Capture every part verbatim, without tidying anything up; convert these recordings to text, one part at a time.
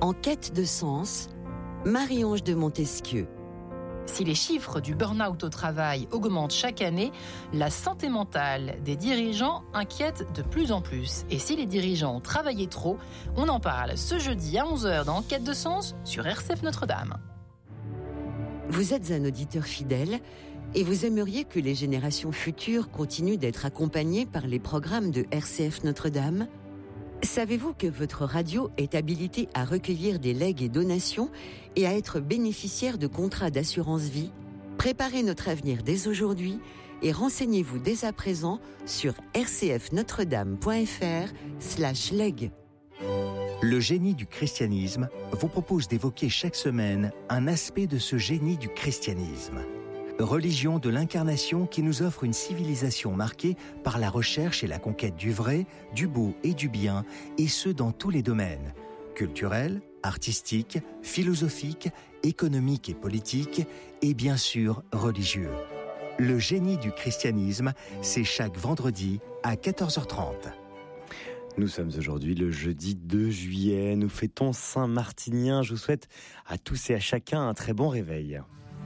En quête de sens, Marie-Ange de Montesquieu. Si les chiffres du burn-out au travail augmentent chaque année, la santé mentale des dirigeants inquiète de plus en plus. Et si les dirigeants ont travaillé trop, on en parle ce jeudi à onze heures dans Quête de sens sur R C F Notre-Dame. Vous êtes un auditeur fidèle et vous aimeriez que les générations futures continuent d'être accompagnées par les programmes de R C F Notre-Dame ? Savez-vous que votre radio est habilitée à recueillir des legs et donations et à être bénéficiaire de contrats d'assurance vie ? Préparez notre avenir dès aujourd'hui et renseignez-vous dès à présent sur rcfnotredame.fr slash leg. Le génie du christianisme vous propose d'évoquer chaque semaine un aspect de ce génie du christianisme. Religion de l'incarnation qui nous offre une civilisation marquée par la recherche et la conquête du vrai, du beau et du bien, et ce dans tous les domaines, culturels, artistiques, philosophiques, économiques et politiques, et bien sûr religieux. Le génie du christianisme, c'est chaque vendredi à quatorze heures trente. Nous sommes aujourd'hui le jeudi deux juillet, nous fêtons Saint-Martinien. Je vous souhaite à tous et à chacun un très bon réveil.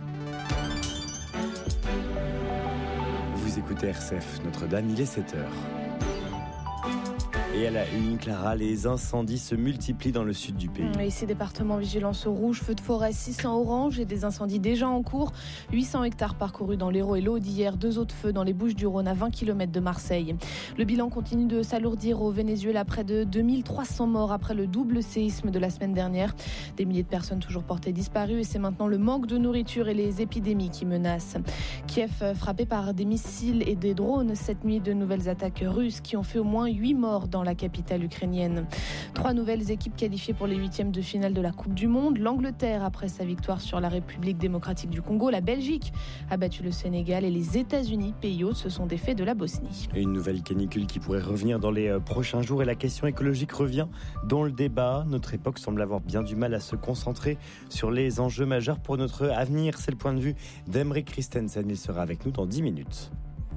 Vous écoutez R C F Notre-Dame, il est sept heures. Et à la une, Clara, les incendies se multiplient dans le sud du pays. Ici, département vigilance au rouge, feux de forêt six cents orange et des incendies déjà en cours. huit cents hectares parcourus dans l'Hérault et l'Aude d'hier, deux autres feux dans les Bouches-du-Rhône à vingt kilomètres de Marseille. Le bilan continue de s'alourdir au Venezuela, près de deux mille trois cents morts après le double séisme de la semaine dernière. Des milliers de personnes toujours portées disparues et c'est maintenant le manque de nourriture et les épidémies qui menacent. Kiev frappé par des missiles et des drones cette nuit, de nouvelles attaques russes qui ont fait au moins huit morts dans la capitale ukrainienne. Trois nouvelles équipes qualifiées pour les huitièmes de finale de la Coupe du Monde. L'Angleterre après sa victoire sur la République démocratique du Congo. La Belgique a battu le Sénégal et les États-Unis, pays hôtes, se sont défaits de la Bosnie. Et une nouvelle canicule qui pourrait revenir dans les prochains jours et la question écologique revient dans le débat. Notre époque semble avoir bien du mal à se concentrer sur les enjeux majeurs pour notre avenir. C'est le point de vue d'Emeric Christensen. Il sera avec nous dans dix minutes.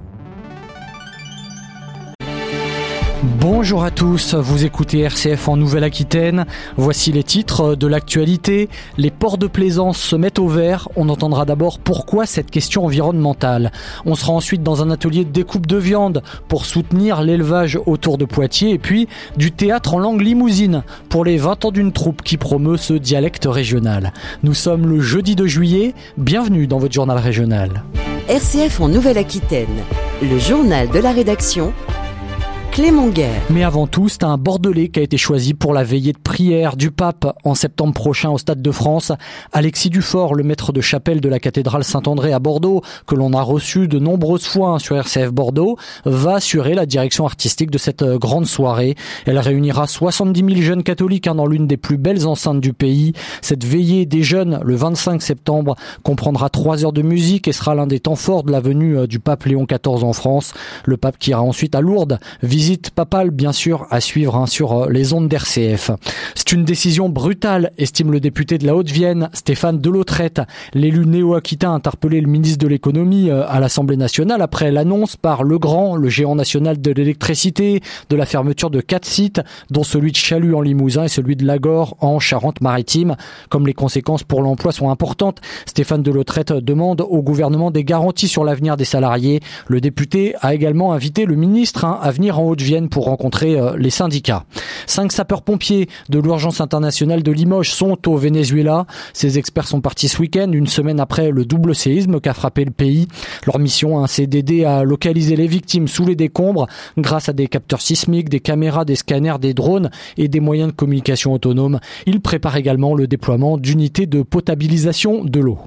Bonjour à tous, vous écoutez R C F en Nouvelle-Aquitaine. Voici les titres de l'actualité. Les ports de plaisance se mettent au vert. On entendra d'abord pourquoi cette question environnementale. On sera ensuite dans un atelier de découpe de viande pour soutenir l'élevage autour de Poitiers. Et puis du théâtre en langue limousine pour les vingt ans d'une troupe qui promeut ce dialecte régional. Nous sommes le jeudi deux juillet. Bienvenue dans votre journal régional. R C F en Nouvelle-Aquitaine, le journal de la rédaction. Clément Guerre. Mais avant tout, c'est un Bordelais qui a été choisi pour la veillée de prière du pape en septembre prochain au Stade de France. Alexis Dufort, le maître de chapelle de la cathédrale Saint-André à Bordeaux, que l'on a reçu de nombreuses fois sur R C F Bordeaux, va assurer la direction artistique de cette grande soirée. Elle réunira soixante-dix mille jeunes catholiques dans l'une des plus belles enceintes du pays. Cette veillée des jeunes, le vingt-cinq septembre, comprendra trois heures de musique et sera l'un des temps forts de la venue du pape Léon quatorze en France. Le pape qui ira ensuite à Lourdes, visite papale bien sûr à suivre hein, sur les ondes d'R C F. C'est une décision brutale, estime le député de la Haute-Vienne, Stéphane Delautrette. L'élu néo-aquitain a interpellé le ministre de l'économie à l'Assemblée nationale après l'annonce par Legrand, le géant national de l'électricité, de la fermeture de quatre sites, dont celui de Chalut en Limousin et celui de Lagor en Charente-Maritime. Comme les conséquences pour l'emploi sont importantes, Stéphane Delautrette demande au gouvernement des garanties sur l'avenir des salariés. Le député a également invité le ministre hein, à venir en Haute-Vienne pour rencontrer euh, les syndicats. Cinq sapeurs-pompiers de l'urgence internationale de Limoges sont au Venezuela. Ces experts sont partis ce week-end, une semaine après le double séisme qu'a frappé le pays. Leur mission, hein, c'est d'aider à localiser les victimes sous les décombres grâce à des capteurs sismiques, des caméras, des scanners, des drones et des moyens de communication autonomes. Ils préparent également le déploiement d'unités de potabilisation de l'eau.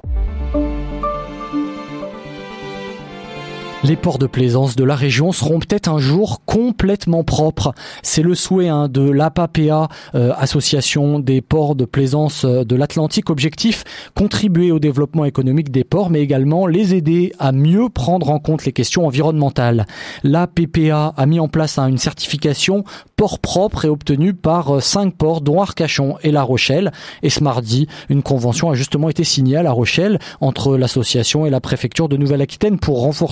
Les ports de plaisance de la région seront peut-être un jour complètement propres. C'est le souhait hein, de l'A P A P A, euh, association des ports de plaisance de l'Atlantique. Objectif, contribuer au développement économique des ports, mais également les aider à mieux prendre en compte les questions environnementales. L'A P P A a mis en place hein, une certification port propre et obtenue par cinq ports, dont Arcachon et La Rochelle. Et ce mardi, une convention a justement été signée à La Rochelle entre l'association et la préfecture de Nouvelle-Aquitaine pour renforcer le déploiement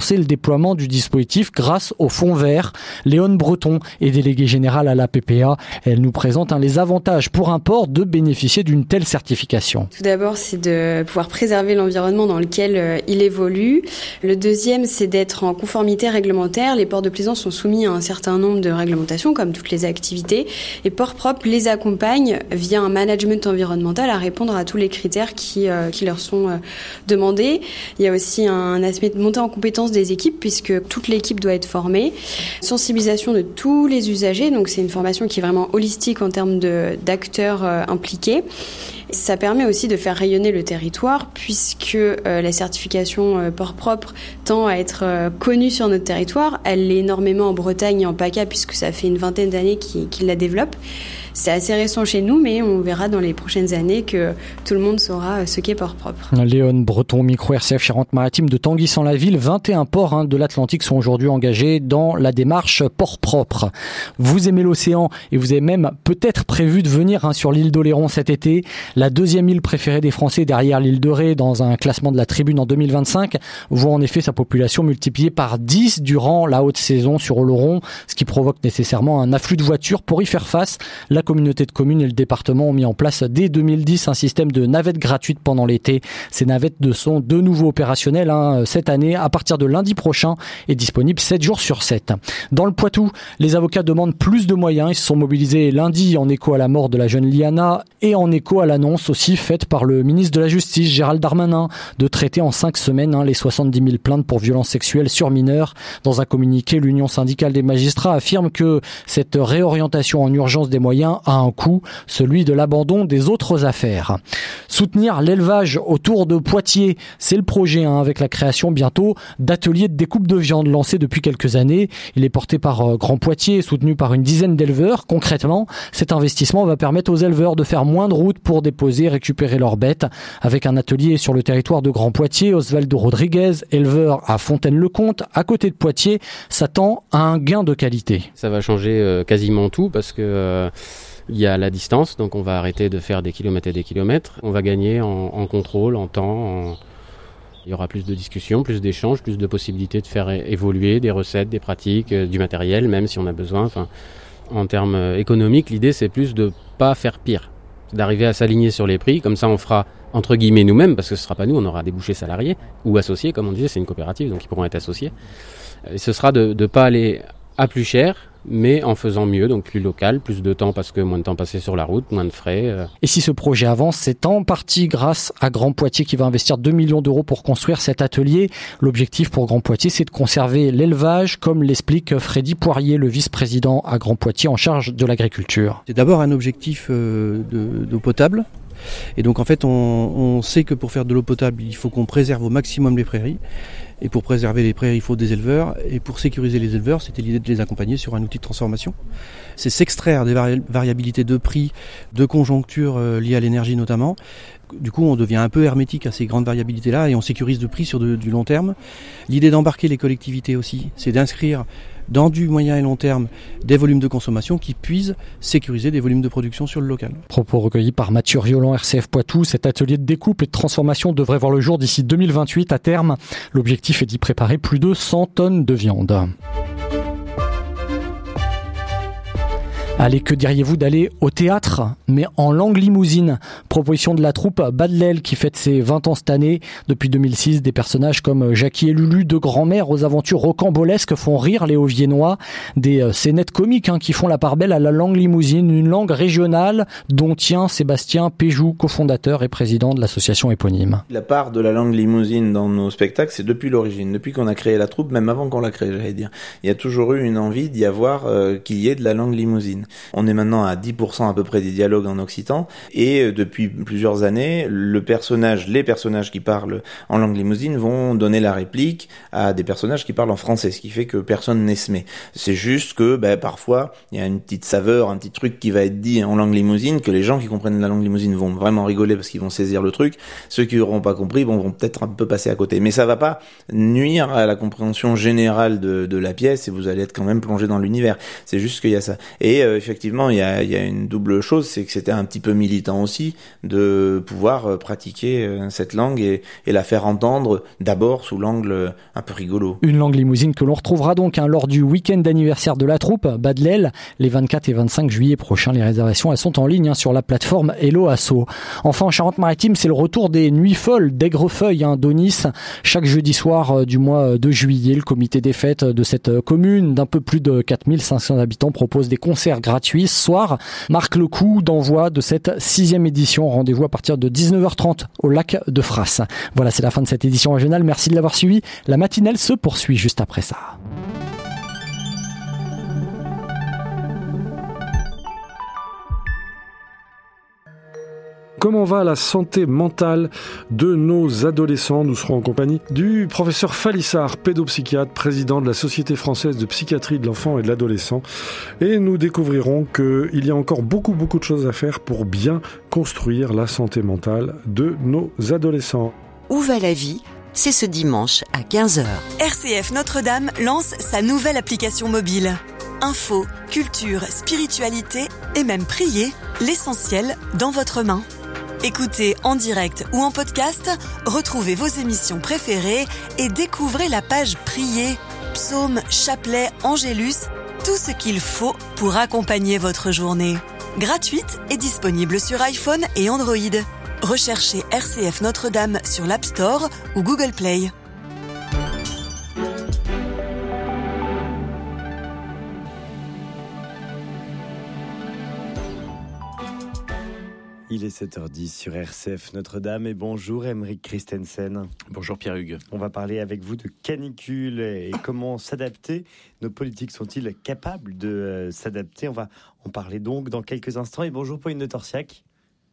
déploiement du dispositif grâce au fonds vert. Léone Breton est déléguée générale à la P P A. Elle nous présente hein, les avantages pour un port de bénéficier d'une telle certification. Tout d'abord, c'est de pouvoir préserver l'environnement dans lequel euh, il évolue. Le deuxième, c'est d'être en conformité réglementaire. Les ports de plaisance sont soumis à un certain nombre de réglementations, comme toutes les activités. Et Port Propre les accompagne via un management environnemental à répondre à tous les critères qui, euh, qui leur sont euh, demandés. Il y a aussi un aspect de montée en compétence des équipes, puisque toute l'équipe doit être formée. Sensibilisation de tous les usagers, donc c'est une formation qui est vraiment holistique en termes de, d'acteurs euh, impliqués. Ça permet aussi de faire rayonner le territoire puisque euh, la certification euh, Port Propre tend à être euh, connue sur notre territoire. Elle l'est énormément en Bretagne et en PACA puisque ça fait une vingtaine d'années qu'ils, qu'ils la développent. C'est assez récent chez nous, mais on verra dans les prochaines années que tout le monde saura ce qu'est Port Propre. Léone Breton, micro R C F Charente-Maritime de Tanguy-sans-la-Ville. vingt et un ports hein, de l'Atlantique sont aujourd'hui engagés dans la démarche Port Propre. Vous aimez l'océan et vous avez même peut-être prévu de venir hein, sur l'île d'Oléron cet été. La deuxième île préférée des Français derrière l'île de Ré dans un classement de la Tribune en deux mille vingt-cinq voit en effet sa population multipliée par dix durant la haute saison sur Oloron, ce qui provoque nécessairement un afflux de voitures. Pour y faire face, la communauté de communes et le département ont mis en place dès deux mille dix un système de navettes gratuites pendant l'été. Ces navettes sont de nouveau opérationnelles hein, cette année à partir de lundi prochain et disponibles sept jours sur sept. Dans le Poitou, les avocats demandent plus de moyens. Ils se sont mobilisés lundi en écho à la mort de la jeune Liana et en écho à l'annonce aussi faite par le ministre de la Justice, Gérald Darmanin, de traiter en cinq semaines hein, les soixante-dix mille plaintes pour violences sexuelles sur mineurs. Dans un communiqué, l'Union syndicale des magistrats affirme que cette réorientation en urgence des moyens a un coût, celui de l'abandon des autres affaires. Soutenir l'élevage autour de Poitiers, c'est le projet hein, avec la création bientôt d'ateliers de découpe de viande lancés depuis quelques années. Il est porté par euh, Grand Poitiers et soutenu par une dizaine d'éleveurs. Concrètement, cet investissement va permettre aux éleveurs de faire moins de route pour déposer et récupérer leurs bêtes. Avec un atelier sur le territoire de Grand Poitiers, Osvaldo Rodriguez, éleveur à Fontaine-le-Comte, à côté de Poitiers, s'attend à un gain de qualité. Ça va changer euh, quasiment tout parce que euh, il y a la distance, donc on va arrêter de faire des kilomètres et des kilomètres. On va gagner en, en contrôle, en temps. En... Il y aura plus de discussions, plus d'échanges, plus de possibilités de faire évoluer des recettes, des pratiques, euh, du matériel, même si on a besoin. Enfin, en termes économiques, l'idée c'est plus de pas faire pire, c'est d'arriver à s'aligner sur les prix. Comme ça, on fera entre guillemets nous-mêmes, parce que ce ne sera pas nous, on aura des bouchers salariés ou associés, comme on disait, c'est une coopérative, donc ils pourront être associés. Et ce sera de ne pas aller à plus cher, mais en faisant mieux, donc plus local, plus de temps parce que moins de temps passé sur la route, moins de frais. Euh. Et si ce projet avance, c'est en partie grâce à Grand Poitiers qui va investir deux millions d'euros pour construire cet atelier. L'objectif pour Grand Poitiers, c'est de conserver l'élevage, comme l'explique Freddy Poirier, le vice-président à Grand Poitiers en charge de l'agriculture. C'est d'abord un objectif euh, de, d'eau potable. Et donc en fait, on, on sait que pour faire de l'eau potable, il faut qu'on préserve au maximum les prairies. Et pour préserver les prairies, il faut des éleveurs. Et pour sécuriser les éleveurs, c'était l'idée de les accompagner sur un outil de transformation. C'est s'extraire des vari- variabilités de prix, de conjoncture euh, liées à l'énergie notamment. Du coup, on devient un peu hermétique à ces grandes variabilités-là et on sécurise le prix sur de, du long terme. L'idée d'embarquer les collectivités aussi, c'est d'inscrire dans du moyen et long terme des volumes de consommation qui puissent sécuriser des volumes de production sur le local. Propos recueillis par Mathieu Riolan, R C F Poitou. Cet atelier de découpe et de transformation devrait voir le jour d'ici deux mille vingt-huit à terme. L'objectif est d'y préparer plus de cent tonnes de viande. Allez, que diriez-vous d'aller au théâtre, mais en langue limousine? Proposition de la troupe Badlel qui fête ses vingt ans cette année. Depuis deux mille six, des personnages comme Jackie et Lulu, deux grands-mères aux aventures rocambolesques, font rire les Hauts-Viennois. Des scénettes comiques hein, qui font la part belle à la langue limousine, une langue régionale dont tient Sébastien Péjou, cofondateur et président de l'association éponyme. La part de la langue limousine dans nos spectacles, c'est depuis l'origine, depuis qu'on a créé la troupe, même avant qu'on la crée, j'allais dire. Il y a toujours eu une envie d'y avoir, euh, qu'il y ait de la langue limousine. On est maintenant à dix pour cent à peu près des dialogues en occitan et depuis plusieurs années, le personnage, les personnages qui parlent en langue limousine vont donner la réplique à des personnages qui parlent en français, ce qui fait que personne n'esmait. C'est juste que ben, parfois, il y a une petite saveur, un petit truc qui va être dit en langue limousine, que les gens qui comprennent la langue limousine vont vraiment rigoler parce qu'ils vont saisir le truc. Ceux qui n'auront pas compris bon, vont peut-être un peu passer à côté. Mais ça va pas nuire à la compréhension générale de, de la pièce et vous allez être quand même plongé dans l'univers. C'est juste qu'il y a ça. Et euh, euh, effectivement, il y a, y a une double chose, c'est que c'était un petit peu militant aussi de pouvoir euh, pratiquer euh, cette langue et, et la faire entendre d'abord sous l'angle euh, un peu rigolo. Une langue limousine que l'on retrouvera donc hein, lors du week-end d'anniversaire de la troupe, Bas de l'Aile, les vingt-quatre et vingt-cinq juillet prochains. Les réservations, elles sont en ligne hein, sur la plateforme Hello Asso. Enfin, en Charente-Maritime, c'est le retour des Nuits Folles d'Aigrefeuille, hein, d'Aunis. Chaque jeudi soir euh, du mois de juillet, le comité des fêtes de cette commune d'un peu plus de quatre mille cinq cents habitants propose des concerts gratuits. Ce soir marque le coup d'envoi de cette sixième édition. Rendez-vous à partir de dix-neuf heures trente au lac de Frasse. Voilà, c'est la fin de cette édition régionale. Merci de l'avoir suivi. La matinale se poursuit juste après ça. Comment va la santé mentale de nos adolescents? Nous serons en compagnie du professeur Falissard, pédopsychiatre, président de la Société française de psychiatrie de l'enfant et de l'adolescent. Et nous découvrirons qu'il y a encore beaucoup, beaucoup de choses à faire pour bien construire la santé mentale de nos adolescents. Où va la vie? C'est ce dimanche à quinze heures. R C F Notre-Dame lance sa nouvelle application mobile. Info, culture, spiritualité et même prier, l'essentiel dans votre main. Écoutez en direct ou en podcast, retrouvez vos émissions préférées et découvrez la page Prier, psaumes, chapelets, angélus, tout ce qu'il faut pour accompagner votre journée. Gratuite et disponible sur iPhone et Android. Recherchez R C F Notre-Dame sur l'App Store ou Google Play. Il est sept heures dix sur R C F Notre-Dame et bonjour Aymeric Christensen. Bonjour Pierre-Hugues. On va parler avec vous de canicule et comment s'adapter. Nos politiques sont-ils capables de euh, s'adapter? On va en parler donc dans quelques instants. Et bonjour Pauline de Torsiac.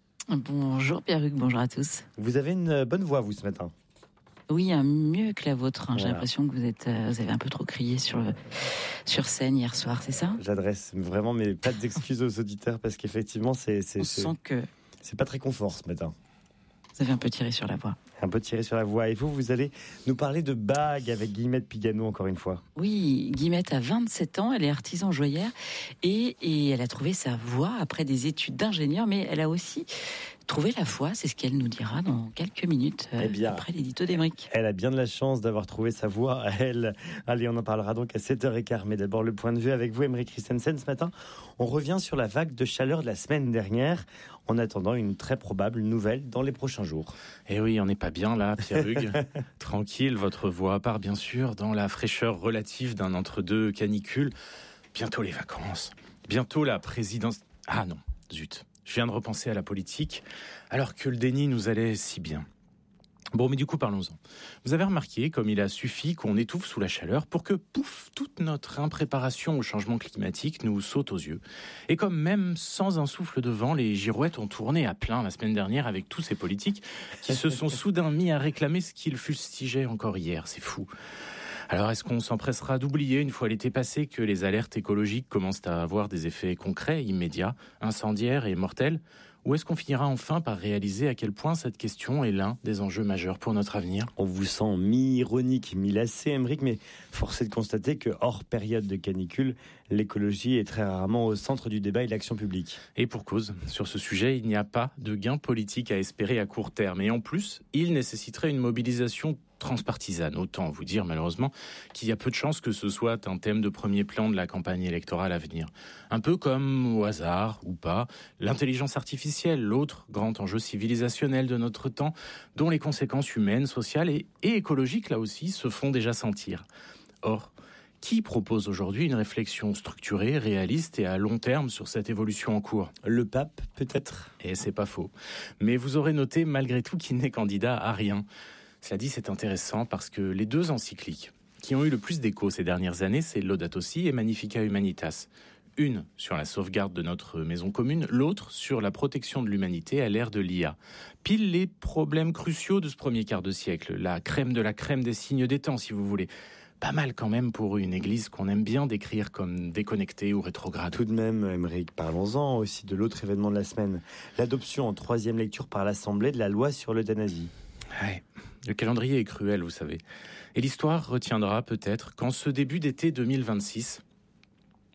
Bonjour Pierre-Hugues, bonjour à tous. Vous avez une bonne voix vous ce matin. Oui, hein, mieux que la vôtre. Hein. J'ai Voilà. l'impression que vous, êtes, euh, vous avez un peu trop crié sur, le, sur scène hier soir, c'est ça? J'adresse vraiment mes pas d'excuses aux auditeurs parce qu'effectivement c'est, c'est, On c'est, sent que c'est pas très confort ce matin. vous avez un peu tiré sur la voix. Un peu tiré sur la voix. Et vous, vous allez nous parler de bagues avec Guillemette Pigano encore une fois. Oui, Guillemette a vingt-sept ans, elle est artisan joaillère et, et elle a trouvé sa voie après des études d'ingénieur, mais elle a aussi trouvé la foi, c'est ce qu'elle nous dira dans quelques minutes euh, Eh bien, après l'édito d'Aymeric. Elle a bien de la chance d'avoir trouvé sa voie, elle. Allez, on en parlera donc à sept heures quinze. Mais d'abord, le point de vue avec vous, Aymeric Christensen. Ce matin, on revient sur la vague de chaleur de la semaine dernière, en attendant une très probable nouvelle dans les prochains jours. Eh oui, on n'est pas bien là, Pierre-Hugues. Tranquille, votre voix part bien sûr dans la fraîcheur relative d'un entre-deux canicule. Bientôt les vacances, bientôt la présidence... Ah non, zut. Je viens de repenser à la politique, alors que le déni nous allait si bien. Bon, mais du coup, parlons-en. Vous avez remarqué comme il a suffi qu'on étouffe sous la chaleur pour que, pouf, toute notre impréparation au changement climatique nous saute aux yeux. Et comme même sans un souffle de vent, les girouettes ont tourné à plein la semaine dernière avec tous ces politiques qui se sont soudain mis à réclamer ce qu'ils fustigeaient encore hier. C'est fou. Alors, est-ce qu'on s'empressera d'oublier, une fois l'été passé, que les alertes écologiques commencent à avoir des effets concrets, immédiats, incendiaires et mortels? Ou est-ce qu'on finira enfin par réaliser à quel point cette question est l'un des enjeux majeurs pour notre avenir? On vous sent mi-ironique, mi-lassé, Aymeric, mais force est de constater que, hors période de canicule, l'écologie est très rarement au centre du débat et de l'action publique. Et pour cause, sur ce sujet, il n'y a pas de gain politique à espérer à court terme. Et en plus, il nécessiterait une mobilisation transpartisane. Autant vous dire malheureusement qu'il y a peu de chances que ce soit un thème de premier plan de la campagne électorale à venir. Un peu comme, au hasard ou pas, l'intelligence artificielle, l'autre grand enjeu civilisationnel de notre temps, dont les conséquences humaines, sociales et, et écologiques, là aussi, se font déjà sentir. Or, qui propose aujourd'hui une réflexion structurée, réaliste et à long terme sur cette évolution en cours? Le pape, peut-être? Et c'est pas faux. Mais vous aurez noté malgré tout qu'il n'est candidat à rien. Cela dit, c'est intéressant parce que les deux encycliques qui ont eu le plus d'écho ces dernières années, c'est Laudato Si et Magnificat Humanitas. Une sur la sauvegarde de notre maison commune, l'autre sur la protection de l'humanité à l'ère de l'I A. Pile les problèmes cruciaux de ce premier quart de siècle, la crème de la crème des signes des temps, si vous voulez. Pas mal quand même pour une église qu'on aime bien décrire comme déconnectée ou rétrograde. Tout de même, Aymeric, parlons-en aussi de l'autre événement de la semaine. L'adoption en troisième lecture par l'Assemblée de la loi sur l'euthanasie. Ouais. Le calendrier est cruel, vous savez. Et l'histoire retiendra peut-être qu'en ce début d'été deux mille vingt-six,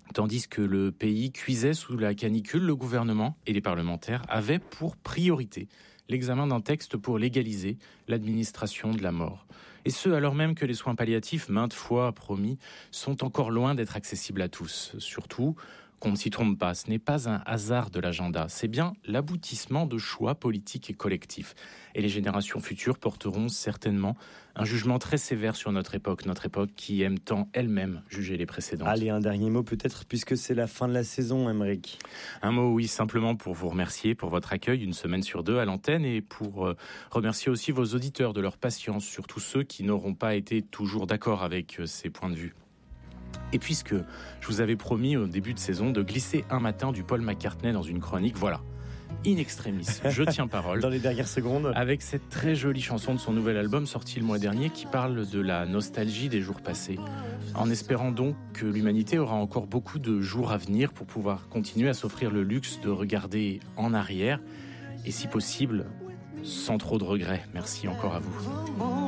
Tandis que le pays cuisait sous la canicule, le gouvernement et les parlementaires avaient pour priorité l'examen d'un texte pour légaliser l'administration de la mort. Et ce, alors même que les soins palliatifs, maintes fois promis, sont encore loin d'être accessibles à tous. Surtout, qu'on ne s'y trompe pas, ce n'est pas un hasard de l'agenda, c'est bien l'aboutissement de choix politiques et collectifs. Et les générations futures porteront certainement un jugement très sévère sur notre époque, notre époque qui aime tant elle-même juger les précédentes. Allez, un dernier mot peut-être, puisque c'est la fin de la saison, Aymeric. Un mot, oui, simplement pour vous remercier pour votre accueil une semaine sur deux à l'antenne et pour euh, remercier aussi vos auditeurs de leur patience, surtout ceux qui n'auront pas été toujours d'accord avec euh, ces points de vue. Et puisque je vous avais promis au début de saison de glisser un matin du Paul McCartney dans une chronique, voilà, in extremis, je tiens parole. Dans les dernières secondes. Avec cette très jolie chanson de son nouvel album sorti le mois dernier qui parle de la nostalgie des jours passés. En espérant donc que l'humanité aura encore beaucoup de jours à venir pour pouvoir continuer à s'offrir le luxe de regarder en arrière et si possible, sans trop de regrets. Merci encore à vous.